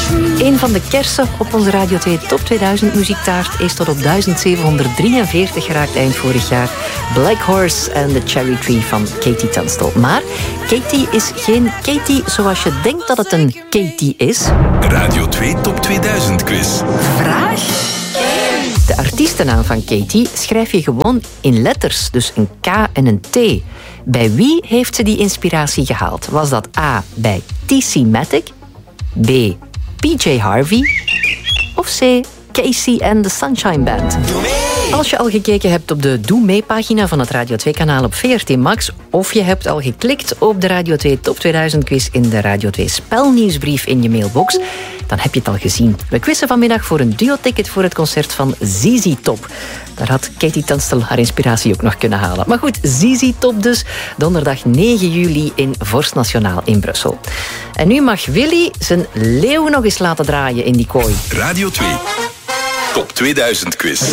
Een van de kersen op onze Radio 2 Top 2000 muziektaart is tot op 1743 geraakt eind vorig jaar. Black Horse en The Cherry Tree van Katie Tunstall. Maar Katie is geen Katie zoals je denkt dat het een Katie is. Radio 2 Top 2000 quiz. Vraag? De artiestennaam van Katie schrijf je gewoon in letters, dus een K en een T. Bij wie heeft ze die inspiratie gehaald? Was dat A, bij T.C. Matic, B, PJ Harvey of C, Casey and the Sunshine Band? Als je al gekeken hebt op de Doe Mee-pagina van het Radio 2-kanaal op VRT Max of je hebt al geklikt op de Radio 2 Top 2000 quiz in de Radio 2 spelnieuwsbrief in je mailbox, dan heb je het al gezien. We quizzen vanmiddag voor een duo-ticket voor het concert van ZZ Top. Daar had Katie Tunstall haar inspiratie ook nog kunnen halen. Maar goed, ZZ Top dus, donderdag 9 juli in Vorst Nationaal in Brussel. En nu mag Willy zijn leeuw nog eens laten draaien in die kooi. Radio 2 Top 2000 quiz.